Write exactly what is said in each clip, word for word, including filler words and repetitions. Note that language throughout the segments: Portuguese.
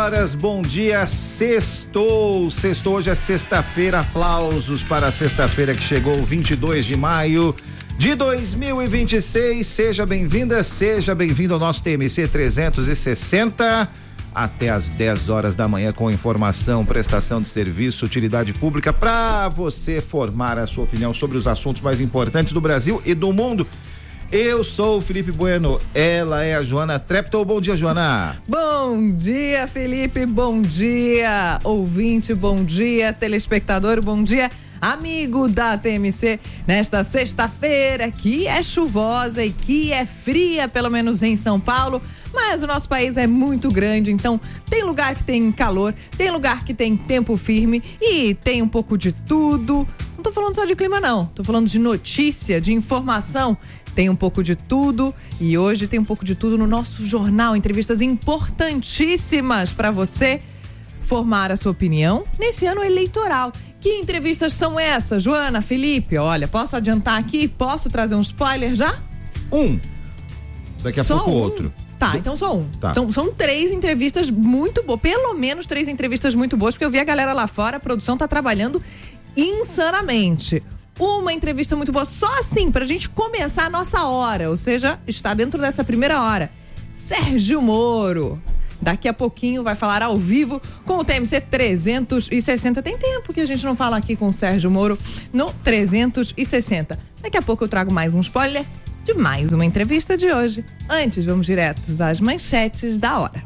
horas, bom dia, sextou, sextou, hoje é sexta-feira, aplausos para a sexta-feira que chegou, vinte e dois de maio de dois mil e vinte e seis, seja bem-vinda, seja bem-vindo ao nosso T M C trezentos e sessenta, até às dez horas da manhã com informação, prestação de serviço, utilidade pública, para você formar a sua opinião sobre os assuntos mais importantes do Brasil e do mundo. Eu sou o Felipe Bueno, ela é a Joana Treptow. Bom dia, Joana. Bom dia, Felipe, bom dia, ouvinte, bom dia, telespectador, bom dia, amigo da T M C, nesta sexta-feira que é chuvosa e que é fria, pelo menos em São Paulo, mas o nosso país é muito grande, então tem lugar que tem calor, tem lugar que tem tempo firme e tem um pouco de tudo. Não tô falando só de clima não, tô falando de notícia, de informação. Tem um pouco de tudo e hoje tem um pouco de tudo no nosso jornal, entrevistas importantíssimas para você formar a sua opinião nesse ano eleitoral. Que entrevistas são essas, Joana, Felipe? Olha, posso adiantar aqui? Posso trazer um spoiler já? Um. Daqui a só pouco um? outro. Tá, então só um. Tá. Então são três entrevistas muito boas, pelo menos três entrevistas muito boas, porque eu vi a galera lá fora, a produção tá trabalhando insanamente. Uma entrevista muito boa, só assim, pra gente começar a nossa hora, ou seja, está dentro dessa primeira hora. Sérgio Moro, daqui a pouquinho vai falar ao vivo com o T M C trezentos e sessenta. Tem tempo que a gente não fala aqui com o Sérgio Moro no trezentos e sessenta. Daqui a pouco eu trago mais um spoiler de mais uma entrevista de hoje. Antes, vamos diretos às manchetes da hora.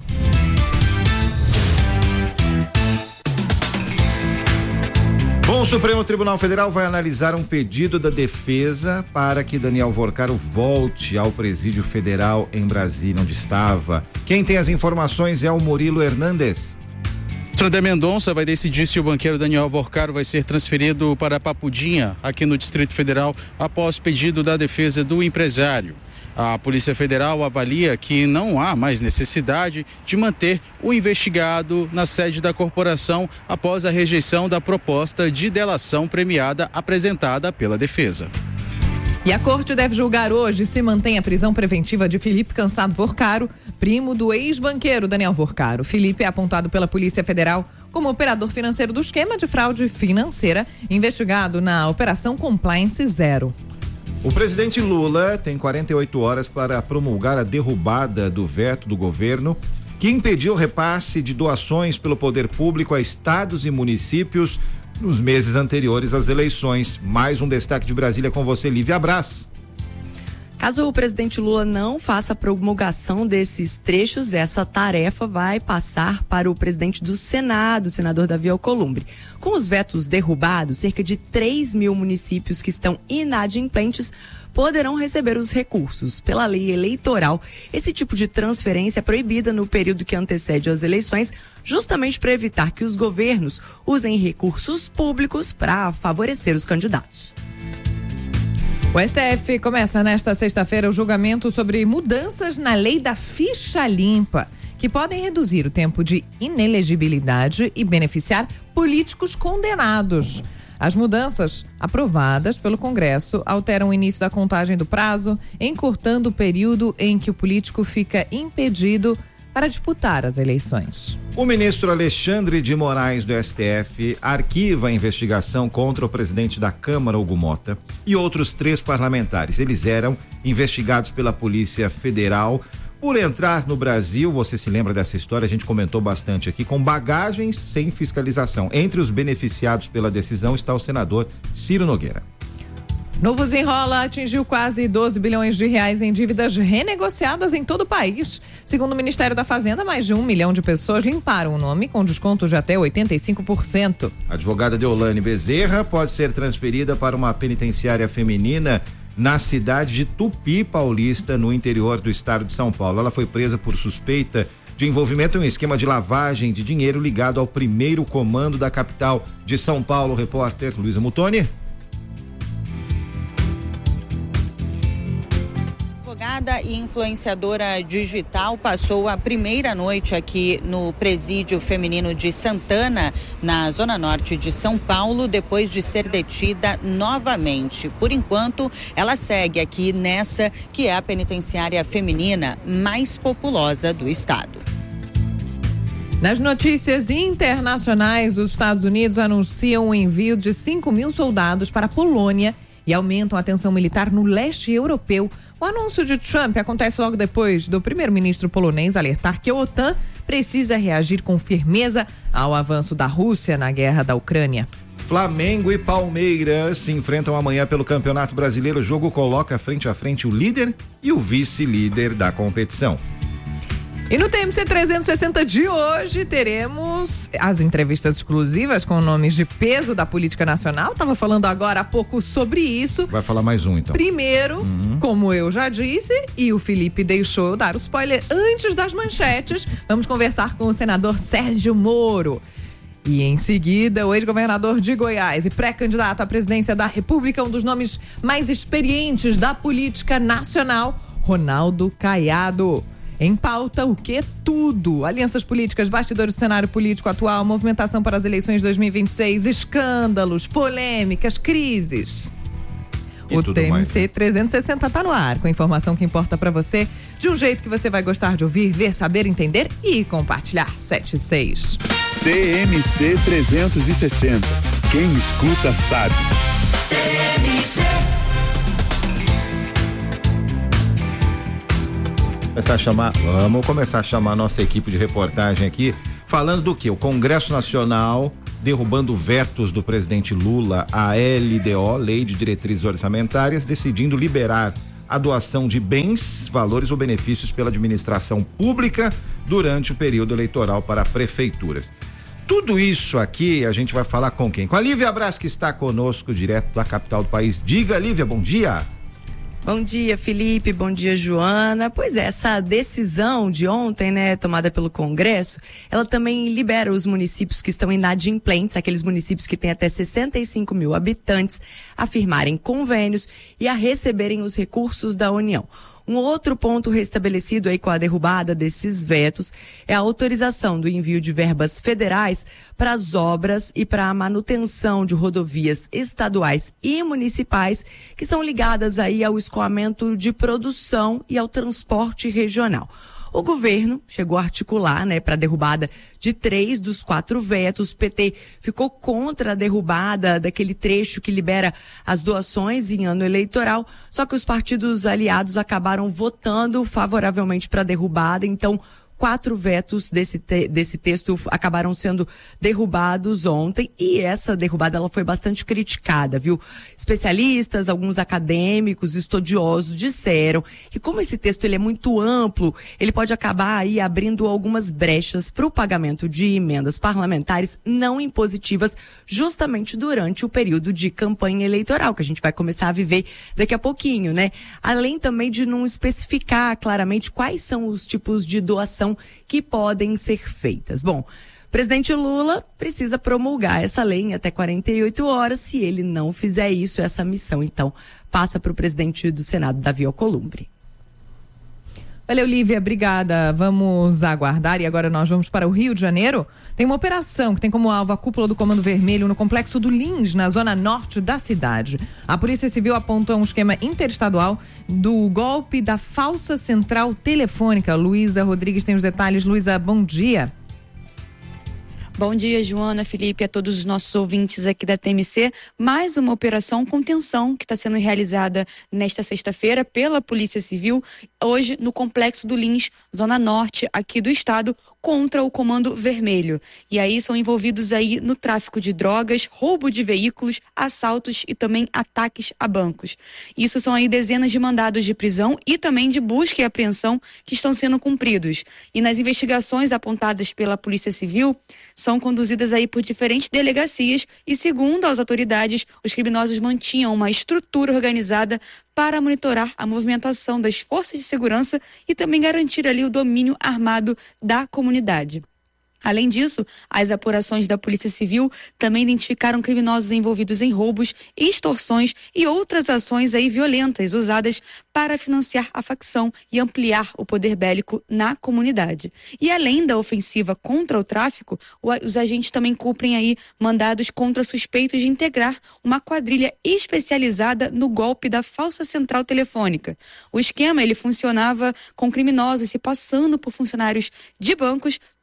Bom, o Supremo Tribunal Federal vai analisar um pedido da defesa para que Daniel Vorcaro volte ao presídio federal em Brasília, onde estava. Quem tem as informações é o Murilo Hernandes. André Mendonça vai decidir se o banqueiro Daniel Vorcaro vai ser transferido para Papudinha, aqui no Distrito Federal, após pedido da defesa do empresário. A Polícia Federal avalia que não há mais necessidade de manter o investigado na sede da corporação após a rejeição da proposta de delação premiada apresentada pela defesa. E a corte deve julgar hoje se mantém a prisão preventiva de Felipe Cansado Vorcaro, primo do ex-banqueiro Daniel Vorcaro. Felipe é apontado pela Polícia Federal como operador financeiro do esquema de fraude financeira, investigado na Operação Compliance Zero. O presidente Lula tem quarenta e oito horas para promulgar a derrubada do veto do governo que impediu o repasse de doações pelo poder público a estados e municípios nos meses anteriores às eleições. Mais um destaque de Brasília com você, Lívia Braz. Caso o presidente Lula não faça a promulgação desses trechos, essa tarefa vai passar para o presidente do Senado, o senador Davi Alcolumbre. Com os vetos derrubados, cerca de três mil municípios que estão inadimplentes poderão receber os recursos. Pela lei eleitoral, esse tipo de transferência é proibida no período que antecede as eleições, justamente para evitar que os governos usem recursos públicos para favorecer os candidatos. O S T F começa nesta sexta-feira o julgamento sobre mudanças na lei da ficha limpa, que podem reduzir o tempo de inelegibilidade e beneficiar políticos condenados. As mudanças aprovadas pelo Congresso alteram o início da contagem do prazo, encurtando o período em que o político fica impedido para disputar as eleições. O ministro Alexandre de Moraes do S T F arquiva a investigação contra o presidente da Câmara, Hugo Mota, e outros três parlamentares. Eles eram investigados pela Polícia Federal por entrar no Brasil, você se lembra dessa história, a gente comentou bastante aqui, com bagagens sem fiscalização. Entre os beneficiados pela decisão está o senador Ciro Nogueira. Novo Desenrola atingiu quase doze bilhões de reais em dívidas renegociadas em todo o país. Segundo o Ministério da Fazenda, mais de um milhão de pessoas limparam o nome com desconto de até oitenta e cinco por cento. A advogada Deolane Bezerra pode ser transferida para uma penitenciária feminina na cidade de Tupi Paulista, no interior do estado de São Paulo. Ela foi presa por suspeita de envolvimento em um esquema de lavagem de dinheiro ligado ao primeiro comando da capital de São Paulo. Repórter Luísa Mutoni. Advogada e influenciadora digital passou a primeira noite aqui no presídio feminino de Santana, na zona norte de São Paulo, depois de ser detida novamente. Por enquanto, ela segue aqui nessa que é a penitenciária feminina mais populosa do estado. Nas notícias internacionais, os Estados Unidos anunciam o envio de cinco mil soldados para a Polônia e aumentam a tensão militar no leste europeu. O anúncio de Trump acontece logo depois do primeiro-ministro polonês alertar que a OTAN precisa reagir com firmeza ao avanço da Rússia na guerra da Ucrânia. Flamengo e Palmeiras se enfrentam amanhã pelo Campeonato Brasileiro. O jogo coloca frente a frente o líder e o vice-líder da competição. E no T M C trezentos e sessenta de hoje teremos as entrevistas exclusivas com nomes de peso da política nacional. Tava falando agora há pouco sobre isso. Vai falar mais um, então. Primeiro, uhum. como eu já disse, e o Felipe deixou eu dar o spoiler antes das manchetes, vamos conversar com o senador Sérgio Moro. E em seguida, o ex-governador de Goiás e pré-candidato à presidência da República, um dos nomes mais experientes da política nacional, Ronaldo Caiado. Em pauta, o que? Tudo. Alianças políticas, bastidores do cenário político atual, movimentação para as eleições de dois mil e vinte e seis, escândalos, polêmicas, crises. E o tudo T M C mais. trezentos e sessenta tá no ar, com informação que importa para você, de um jeito que você vai gostar de ouvir, ver, saber, entender e compartilhar. sete seis. T M C trezentos e sessenta. Quem escuta sabe. T M C. Começar a chamar, vamos começar a chamar a nossa equipe de reportagem aqui, falando do que? O Congresso Nacional derrubando vetos do presidente Lula à L D O, Lei de Diretrizes Orçamentárias, decidindo liberar a doação de bens, valores ou benefícios pela administração pública durante o período eleitoral para prefeituras. Tudo isso aqui a gente vai falar com quem? Com a Lívia Braz, que está conosco direto da capital do país. Diga, Lívia, bom dia. Bom dia, Felipe. Bom dia, Joana. Pois é, essa decisão de ontem, né, tomada pelo Congresso, ela também libera os municípios que estão inadimplentes, aqueles municípios que têm até sessenta e cinco mil habitantes, a firmarem convênios e a receberem os recursos da União. Um outro ponto restabelecido aí com a derrubada desses vetos é a autorização do envio de verbas federais para as obras e para a manutenção de rodovias estaduais e municipais que são ligadas aí ao escoamento de produção e ao transporte regional. O governo chegou a articular, né, para a derrubada de três dos quatro vetos. O P T ficou contra a derrubada daquele trecho que libera as doações em ano eleitoral, só que os partidos aliados acabaram votando favoravelmente para a derrubada, então quatro vetos desse, te, desse texto acabaram sendo derrubados ontem e essa derrubada ela foi bastante criticada, viu? Especialistas, alguns acadêmicos, estudiosos disseram que como esse texto ele é muito amplo, ele pode acabar aí abrindo algumas brechas para o pagamento de emendas parlamentares não impositivas justamente durante o período de campanha eleitoral, que a gente vai começar a viver daqui a pouquinho, né? Além também de não especificar claramente quais são os tipos de doação que podem ser feitas. Bom, o presidente Lula precisa promulgar essa lei em até quarenta e oito horas. Se ele não fizer isso, essa missão, então, passa para o presidente do Senado, Davi Alcolumbre. Valeu, Lívia, obrigada. Vamos aguardar e agora nós vamos para o Rio de Janeiro. Tem uma operação que tem como alvo a cúpula do Comando Vermelho no complexo do Lins, na zona norte da cidade. A Polícia Civil aponta um esquema interestadual do golpe da falsa central telefônica. Luísa Rodrigues tem os detalhes. Luísa, bom dia. Bom dia, Joana, Felipe, a todos os nossos ouvintes aqui da T M C. Mais uma operação contenção que está sendo realizada nesta sexta-feira pela Polícia Civil, hoje no Complexo do Lins, zona norte aqui do estado, contra o Comando Vermelho. E aí são envolvidos aí no tráfico de drogas, roubo de veículos, assaltos e também ataques a bancos. Isso são aí dezenas de mandados de prisão e também de busca e apreensão que estão sendo cumpridos. E nas investigações apontadas pela Polícia Civil, são conduzidas aí por diferentes delegacias e, segundo as autoridades, os criminosos mantinham uma estrutura organizada para monitorar a movimentação das forças de segurança e também garantir ali o domínio armado da comunidade. Além disso, as apurações da Polícia Civil também identificaram criminosos envolvidos em roubos, extorsões e outras ações aí violentas usadas para financiar a facção e ampliar o poder bélico na comunidade. E além da ofensiva contra o tráfico, os agentes também cumprem aí mandados contra suspeitos de integrar uma quadrilha especializada no golpe da falsa central telefônica. O esquema ele funcionava com criminosos se passando por funcionários de bancos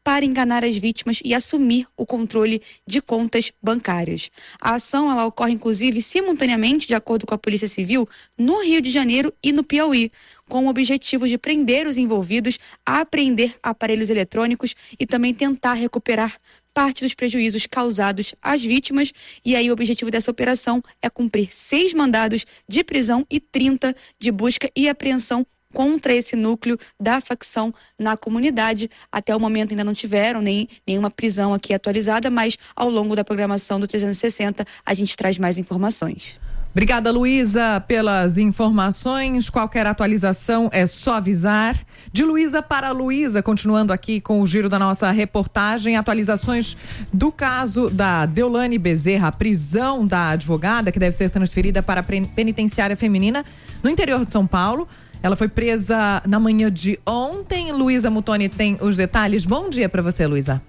para enganar as vítimas e assumir o controle de contas bancárias. A ação ela ocorre, inclusive, simultaneamente, de acordo com a Polícia Civil, no Rio de Janeiro e no Piauí, com o objetivo de prender os envolvidos, apreender aparelhos eletrônicos e também tentar recuperar parte dos prejuízos causados às vítimas. E aí o objetivo dessa operação é cumprir seis mandados de prisão e trinta de busca e apreensão contra esse núcleo da facção na comunidade. Até o momento ainda não tiveram nem nenhuma prisão aqui atualizada, mas ao longo da programação do trezentos e sessenta a gente traz mais informações. Obrigada, Luísa, pelas informações. Qualquer atualização é só avisar. De Luísa para Luísa, continuando aqui com o giro da nossa reportagem, atualizações do caso da Deolane Bezerra, a prisão da advogada que deve ser transferida para a penitenciária feminina no interior de São Paulo. Ela foi presa na manhã de ontem. Luísa Mutoni tem os detalhes. Bom dia para você, Luísa.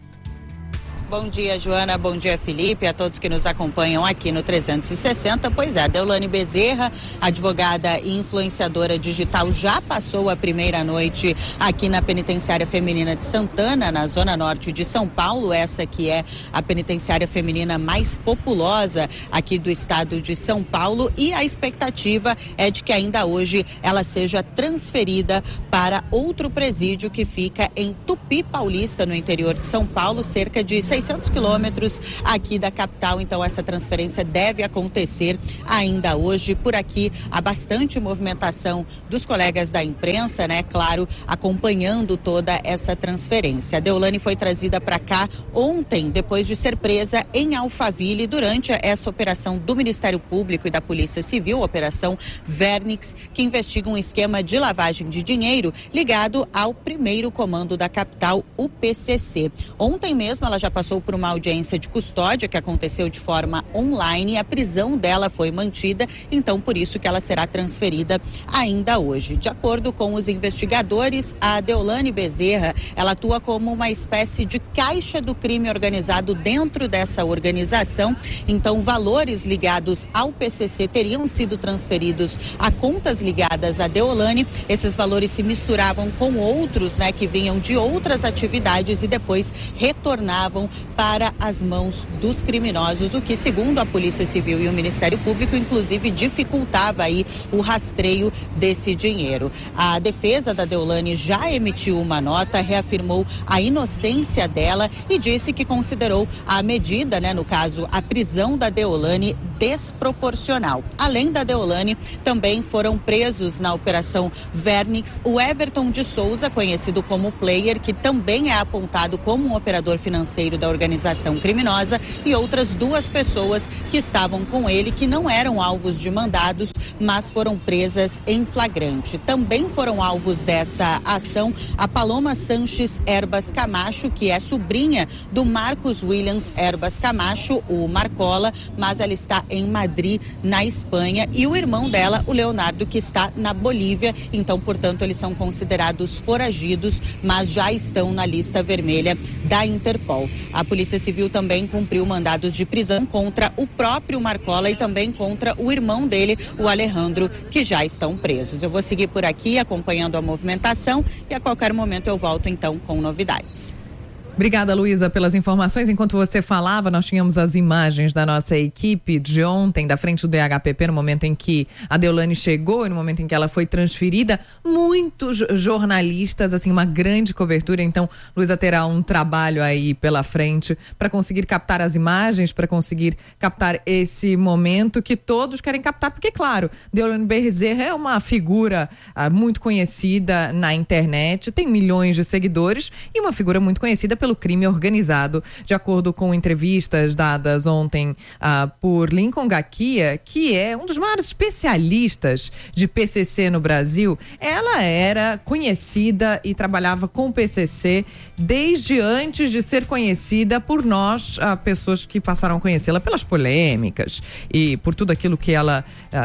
Bom dia, Joana. Bom dia, Felipe. A todos que nos acompanham aqui no trezentos e sessenta. Pois é, Deolane Bezerra, advogada e influenciadora digital, já passou a primeira noite aqui na penitenciária feminina de Santana, na zona norte de São Paulo. Essa que é a penitenciária feminina mais populosa aqui do estado de São Paulo. E a expectativa é de que ainda hoje ela seja transferida para outro presídio que fica em Tupi Paulista, no interior de São Paulo, cerca de seiscentos quilômetros aqui da capital. Então essa transferência deve acontecer ainda hoje. Por aqui há bastante movimentação dos colegas da imprensa, né? Claro, acompanhando toda essa transferência. A Deolane foi trazida para cá ontem, depois de ser presa em Alphaville durante essa operação do Ministério Público e da Polícia Civil, Operação Vernix, que investiga um esquema de lavagem de dinheiro ligado ao primeiro comando da capital, o P C C. Ontem mesmo ela já passou por uma audiência de custódia que aconteceu de forma online e a prisão dela foi mantida, então por isso que ela será transferida ainda hoje. De acordo com os investigadores, a Deolane Bezerra, ela atua como uma espécie de caixa do crime organizado dentro dessa organização, então valores ligados ao P C C teriam sido transferidos a contas ligadas à Deolane. Esses valores se misturavam com outros, né, que vinham de outras atividades e depois retornavam para as mãos dos criminosos, o que, segundo a Polícia Civil e o Ministério Público, inclusive dificultava aí o rastreio desse dinheiro. A defesa da Deolane já emitiu uma nota, reafirmou a inocência dela e disse que considerou a medida, né, no caso, a prisão da Deolane, desproporcional. Além da Deolane, também foram presos na Operação Vernix o Everton de Souza, conhecido como Player, que também é apontado como um operador financeiro da organização criminosa, e outras duas pessoas que estavam com ele, que não eram alvos de mandados, mas foram presas em flagrante. Também foram alvos dessa ação a Paloma Sanches Herbas Camacho, que é sobrinha do Marcos Williams Herbas Camacho, o Marcola, mas ela está em Madrid, na Espanha, e o irmão dela, o Leonardo, que está na Bolívia. Então, portanto, eles são considerados foragidos, mas já estão na lista vermelha da Interpol. A Polícia Civil também cumpriu mandados de prisão contra o próprio Marcola e também contra o irmão dele, o Alejandro, que já estão presos. Eu vou seguir por aqui acompanhando a movimentação e a qualquer momento eu volto então com novidades. Obrigada, Luísa, pelas informações. Enquanto você falava, nós tínhamos as imagens da nossa equipe de ontem, da frente do D H P P, no momento em que a Deolane chegou e no momento em que ela foi transferida. Muitos jornalistas, assim, uma grande cobertura. Então, Luísa terá um trabalho aí pela frente para conseguir captar as imagens, para conseguir captar esse momento que todos querem captar, porque, claro, Deolane Bezerra é uma figura ah, muito conhecida na internet, tem milhões de seguidores e uma figura muito conhecida pelo crime organizado. De acordo com entrevistas dadas ontem uh, por Lincoln Gakia, que é um dos maiores especialistas de P C C no Brasil, ela era conhecida e trabalhava com o P C C desde antes de ser conhecida por nós, uh, pessoas que passaram a conhecê-la pelas polêmicas e por tudo aquilo que ela uh,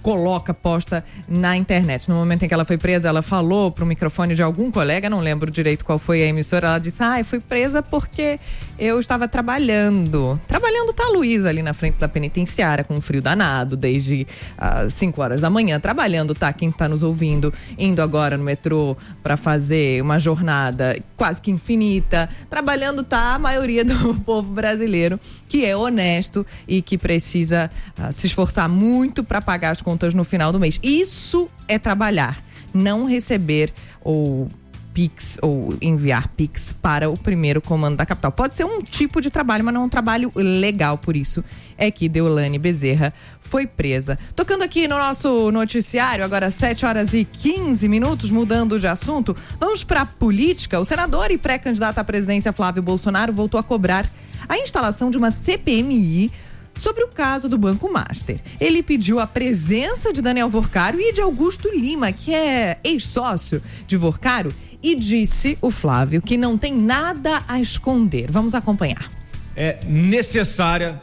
coloca, posta na internet. No momento em que ela foi presa, ela falou pro microfone de algum colega, não lembro direito qual foi a emissora, ela disse, ah, eu fui presa porque eu estava trabalhando. Trabalhando tá a Luísa ali na frente da penitenciária, com um frio danado, desde as cinco horas da manhã. Trabalhando tá quem tá nos ouvindo, indo agora no metrô para fazer uma jornada quase que infinita. Trabalhando tá a maioria do povo brasileiro, que é honesto e que precisa uh, se esforçar muito para pagar as contas no final do mês. Isso é trabalhar, não receber ou Pix ou enviar Pix para o primeiro comando da capital. Pode ser um tipo de trabalho, mas não é um trabalho legal, por isso é que Deolane Bezerra foi presa. Tocando aqui no nosso noticiário, agora sete horas e quinze minutos, mudando de assunto, vamos para a política. O senador e pré-candidato à presidência Flávio Bolsonaro voltou a cobrar a instalação de uma C P M I sobre o caso do Banco Master. Ele pediu a presença de Daniel Vorcaro e de Augusto Lima, que é ex-sócio de Vorcaro, e disse o Flávio que não tem nada a esconder. Vamos acompanhar. É necessária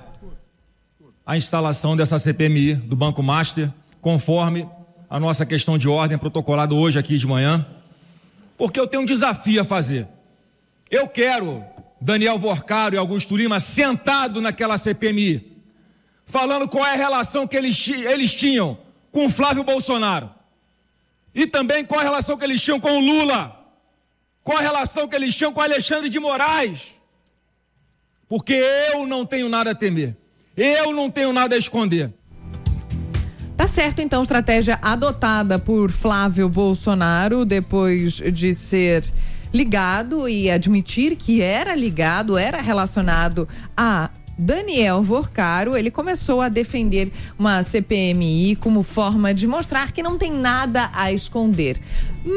a instalação dessa C P M I do Banco Master, conforme a nossa questão de ordem protocolada hoje aqui de manhã, porque eu tenho um desafio a fazer. Eu quero Daniel Vorcaro e Augusto Lima sentado naquela C P M I, falando qual é a relação que eles, eles tinham com o Flávio Bolsonaro e também qual é a relação que eles tinham com o Lula, qual a relação que eles tinham com Alexandre de Moraes, porque eu não tenho nada a temer, eu não tenho nada a esconder. Tá certo, então, estratégia adotada por Flávio Bolsonaro depois de ser ligado e admitir que era ligado, era relacionado a Daniel Vorcaro. Ele começou a defender uma C P M I como forma de mostrar que não tem nada a esconder.